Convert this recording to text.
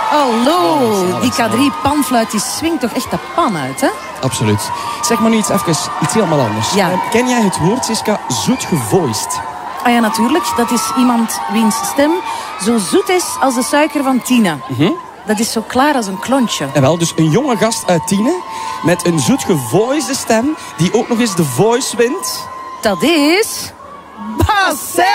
Hallo, die K3-panfluit die swingt toch echt de pan uit, hè? Absoluut. Zeg maar nu iets helemaal anders. Ja. Ken jij het woord, Siska, zoet gevoiced? Ah ja, natuurlijk. Dat is iemand wiens stem zo zoet is als de suiker van Tina. Dat is zo klaar als een klontje. En wel, dus een jonge gast uit Tiene met een zoet gevoicede stem die ook nog eens de Voice wint. Dat is... Basset!